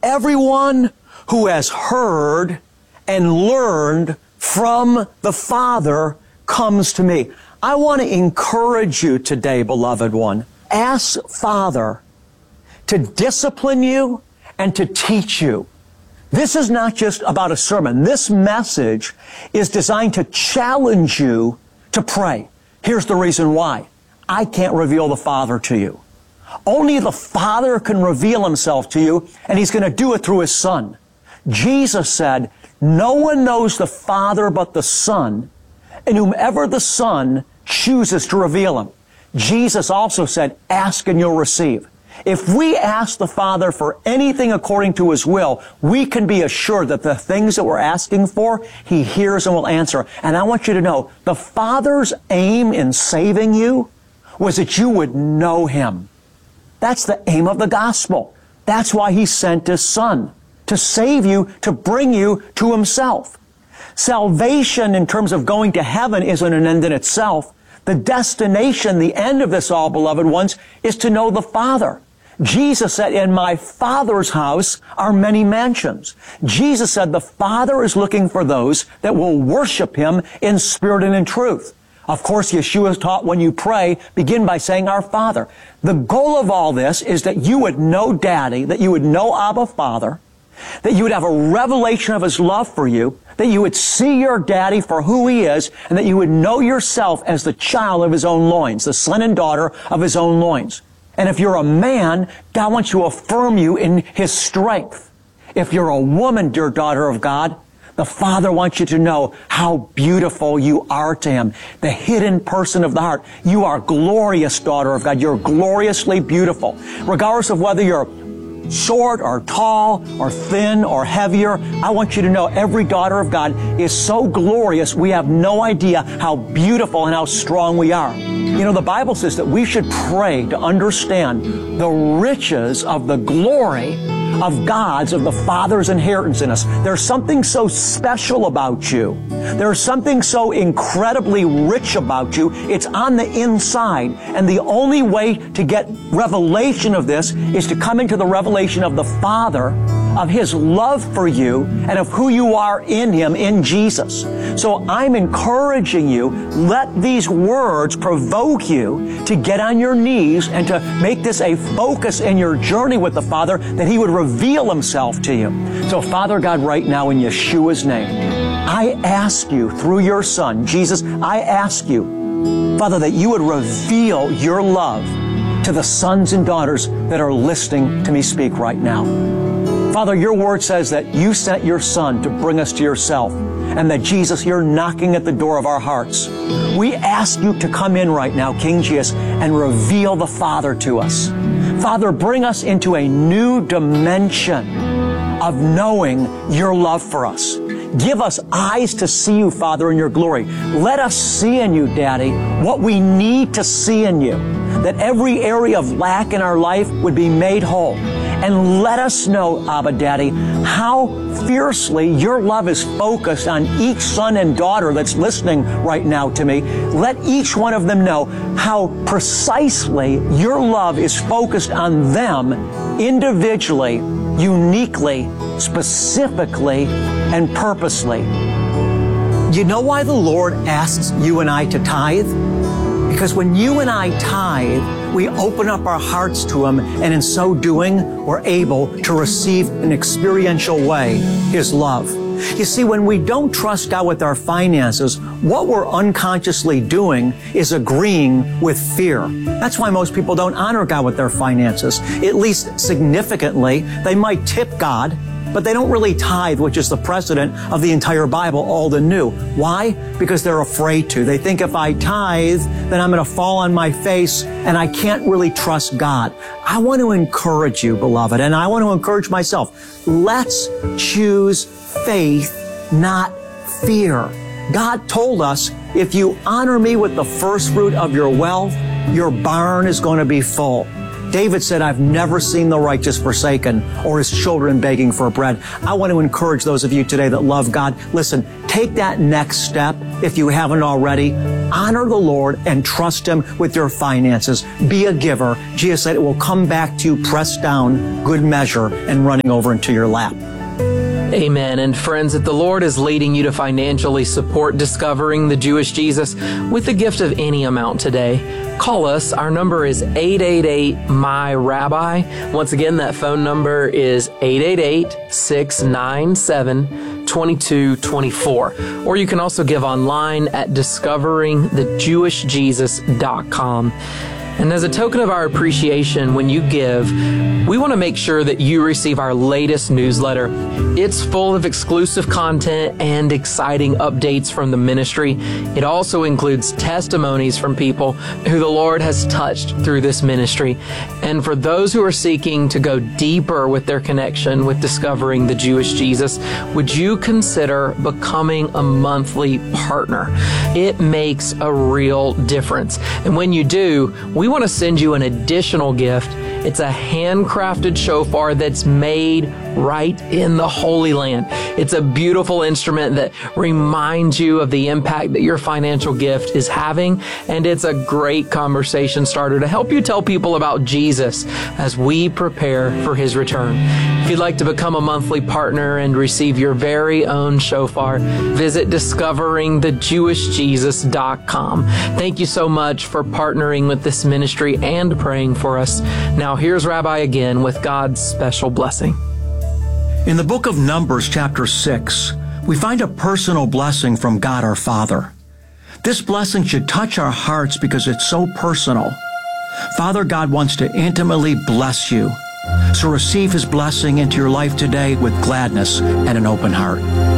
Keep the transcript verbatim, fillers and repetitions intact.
everyone who has heard and learned from the Father comes to me. I want to encourage you today, beloved one. Ask Father to discipline you and to teach you. This is not just about a sermon. This message is designed to challenge you to pray. Here's the reason why. I can't reveal the Father to you. Only the Father can reveal Himself to you, and He's going to do it through His Son. Jesus said, no one knows the Father but the Son, and whomever the Son chooses to reveal Him. Jesus also said, ask and you'll receive. If we ask the Father for anything according to His will, we can be assured that the things that we're asking for, He hears and will answer. And I want you to know, the Father's aim in saving you was that you would know Him. That's the aim of the gospel. That's why He sent His Son, to save you, to bring you to Himself. Salvation, in terms of going to heaven, isn't an end in itself. The destination, the end of this all, beloved ones, is to know the Father. Jesus said, in my Father's house are many mansions. Jesus said the Father is looking for those that will worship Him in spirit and in truth. Of course, Yeshua taught when you pray, begin by saying, Our Father. The goal of all this is that you would know Daddy, that you would know Abba Father, that you would have a revelation of His love for you, that you would see your Daddy for who He is, and that you would know yourself as the child of His own loins, the son and daughter of His own loins. And if you're a man, God wants to affirm you in His strength. If you're a woman, dear daughter of God, the Father wants you to know how beautiful you are to Him. The hidden person of the heart. You are glorious, daughter of God. You're gloriously beautiful. Regardless of whether you're short or tall or thin or heavier, I want you to know every daughter of God is so glorious, we have no idea how beautiful and how strong we are. You know, the Bible says that we should pray to understand the riches of the glory of God's, of the Father's inheritance in us. There's something so special about you. There's something so incredibly rich about you. It's on the inside. And the only way to get revelation of this is to come into the revelation of the Father, of His love for you, and of who you are in Him, in Jesus. So I'm encouraging you, let these words provoke you to get on your knees and to make this a focus in your journey with the Father, that He would reveal Himself to you. So Father God, right now in Yeshua's name, I ask you through your Son, Jesus, I ask you, Father, that you would reveal your love to the sons and daughters that are listening to me speak right now. Father, your word says that you sent your Son to bring us to yourself, and that, Jesus, you're knocking at the door of our hearts. We ask you to come in right now, King Jesus, and reveal the Father to us. Father, bring us into a new dimension of knowing your love for us. Give us eyes to see you, Father, in your glory. Let us see in you, Daddy, what we need to see in you, that every area of lack in our life would be made whole. And let us know, Abba Daddy, how fiercely your love is focused on each son and daughter that's listening right now to me. Let each one of them know how precisely your love is focused on them individually, uniquely, specifically, and purposely. You know why the Lord asks you and I to tithe? Because when you and I tithe, we open up our hearts to Him, and in so doing, we're able to receive in an experiential way His love. You see, when we don't trust God with our finances, what we're unconsciously doing is agreeing with fear. That's why most people don't honor God with their finances. At least significantly, they might tip God, but they don't really tithe, which is the precedent of the entire Bible, old and new. Why? Because they're afraid to. They think if I tithe, then I'm going to fall on my face and I can't really trust God. I want to encourage you, beloved, and I want to encourage myself. Let's choose faith, not fear. God told us, if you honor me with the first fruit of your wealth, your barn is going to be full. David said, I've never seen the righteous forsaken or his children begging for bread. I want to encourage those of you today that love God. Listen, take that next step if you haven't already. Honor the Lord and trust Him with your finances. Be a giver. Jesus said it will come back to you pressed down, good measure, and running over into your lap. Amen. And friends, if the Lord is leading you to financially support Discovering the Jewish Jesus with a gift of any amount today, call us. Our number is eight eight eight, M Y, Rabbi. Once again, that phone number is eight eight eight, six nine seven, two two two four. Or you can also give online at discovering the jewish jesus dot com. And as a token of our appreciation, when you give, we want to make sure that you receive our latest newsletter. It's full of exclusive content and exciting updates from the ministry. It also includes testimonies from people who the Lord has touched through this ministry. And for those who are seeking to go deeper with their connection with Discovering the Jewish Jesus, would you consider becoming a monthly partner? It makes a real difference. And when you do, we want to send you an additional gift. It's a handcrafted shofar that's made right in the Holy Land. It's a beautiful instrument that reminds you of the impact that your financial gift is having, and it's a great conversation starter to help you tell people about Jesus as we prepare for His return. If you'd like to become a monthly partner and receive your very own shofar, visit discovering the jewish jesus dot com. Thank you so much for partnering with this ministry and praying for us. Now here's Rabbi again with God's special blessing. In the book of Numbers, chapter six, we find a personal blessing from God our Father. This blessing should touch our hearts because it's so personal. Father God wants to intimately bless you. So receive His blessing into your life today with gladness and an open heart.